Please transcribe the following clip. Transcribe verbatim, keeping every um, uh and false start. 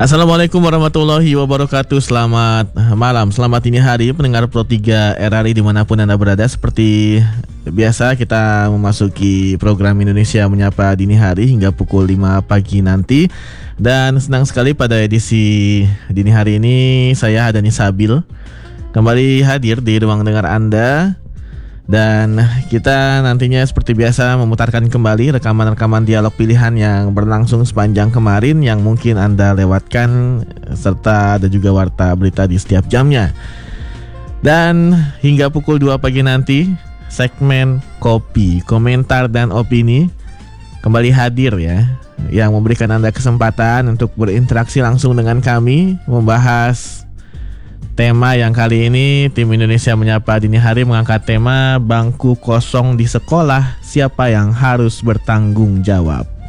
Assalamualaikum warahmatullahi wabarakatuh. Selamat malam, selamat dini hari pendengar Pro tiga R R I dimanapun Anda berada. Seperti biasa kita memasuki program Indonesia Menyapa Dini Hari hingga pukul lima pagi nanti. Dan senang sekali pada edisi dini hari ini saya Hadani Sabil kembali hadir di ruang dengar Anda. Dan kita nantinya seperti biasa memutarkan kembali rekaman-rekaman dialog pilihan yang berlangsung sepanjang kemarin yang mungkin Anda lewatkan, serta ada juga warta berita di setiap jamnya. Dan hingga pukul dua pagi nanti segmen Kopi, Komentar dan Opini kembali hadir ya, yang memberikan Anda kesempatan untuk berinteraksi langsung dengan kami, membahas tema yang kali ini tim Indonesia Menyapa Dini Hari mengangkat tema bangku kosong di sekolah, siapa yang harus bertanggung jawab.